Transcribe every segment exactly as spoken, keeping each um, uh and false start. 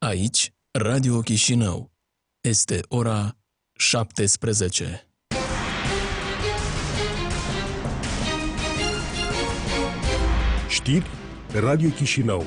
Aici, Radio Chișinău. Este ora șaptesprezece. Știri Radio Chișinău.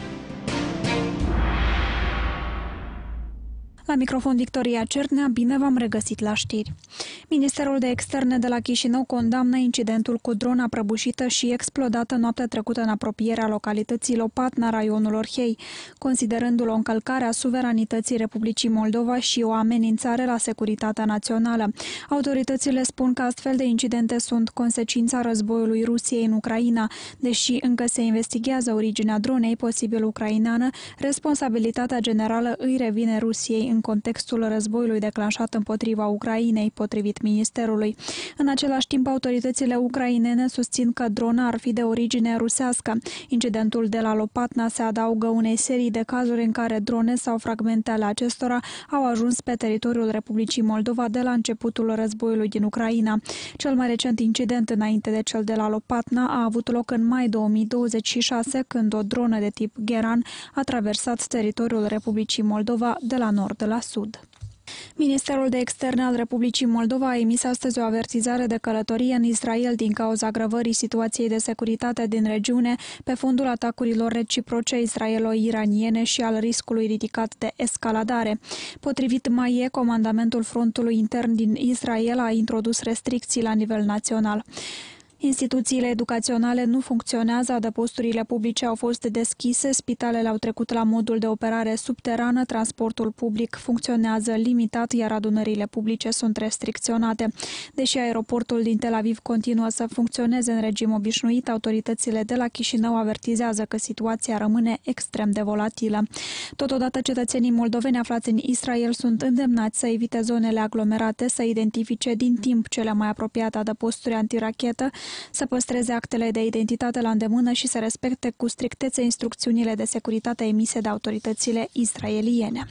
La microfon Victoria Cernea, bine v-am regăsit la știri. Ministerul de Externe de la Chișinău condamnă incidentul cu drona prăbușită și explodată noaptea trecută în apropierea localității Lopatna, raionul Orhei, considerându-l o încălcare a suveranității Republicii Moldova și o amenințare la securitatea națională. Autoritățile spun că astfel de incidente sunt consecința războiului Rusiei în Ucraina. Deși încă se investigează originea dronei, posibil ucraineană, responsabilitatea generală îi revine Rusiei în contextul războiului declanșat împotriva Ucrainei, potrivit ministerului. În același timp, autoritățile ucrainene susțin că drona ar fi de origine rusească. Incidentul de la Lopatna se adaugă unei serii de cazuri în care drone sau fragmente ale acestora au ajuns pe teritoriul Republicii Moldova de la începutul războiului din Ucraina. Cel mai recent incident înainte de cel de la Lopatna a avut loc în mai două mii douăzeci și șase, când o dronă de tip Geran a traversat teritoriul Republicii Moldova de la nord la sud. Ministerul de Externe al Republicii Moldova a emis astăzi o avertizare de călătorie în Israel din cauza agravării situației de securitate din regiune, pe fondul atacurilor reciproce israelo-iraniene și al riscului ridicat de escaladare. Potrivit M A I E, comandamentul frontului intern din Israel a introdus restricții la nivel național. Instituțiile educaționale nu funcționează, adăposturile publice au fost deschise, spitalele au trecut la modul de operare subterană, transportul public funcționează limitat, iar adunările publice sunt restricționate. Deși aeroportul din Tel Aviv continuă să funcționeze în regim obișnuit, autoritățile de la Chișinău avertizează că situația rămâne extrem de volatilă. Totodată, cetățenii moldoveni aflați în Israel sunt îndemnați să evite zonele aglomerate, să identifice din timp cele mai apropiate adăposturi antirachetă, să păstreze actele de identitate la îndemână și să respecte cu strictețe instrucțiunile de securitate emise de autoritățile israeliene.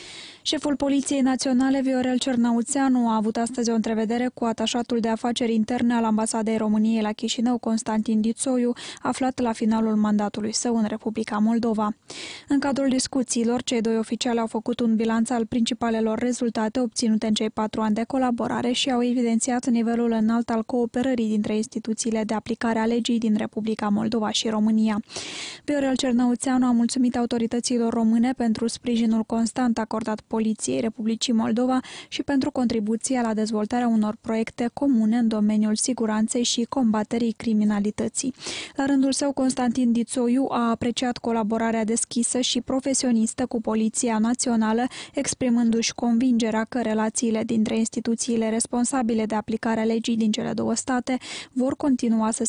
Șeful Poliției Naționale, Viorel Cernăuțeanu, a avut astăzi o întrevedere cu atașatul de afaceri interne al Ambasadei României la Chișinău, Constantin Dițoiu, aflat la finalul mandatului său în Republica Moldova. În cadrul discuțiilor, cei doi oficiali au făcut un bilanț al principalelor rezultate obținute în cei patru ani de colaborare și au evidențiat nivelul înalt al cooperării dintre instituțiile de aplicare a legii din Republica Moldova și România. Viorel Cernăuțeanu a mulțumit autorităților române pentru sprijinul constant acordat Poliției Republicii Moldova și pentru contribuția la dezvoltarea unor proiecte comune în domeniul siguranței și combaterii criminalității. La rândul său, Constantin Dițoiu a apreciat colaborarea deschisă și profesionistă cu Poliția Națională, exprimându-și convingerea că relațiile dintre instituțiile responsabile de aplicarea legii din cele două state vor continua să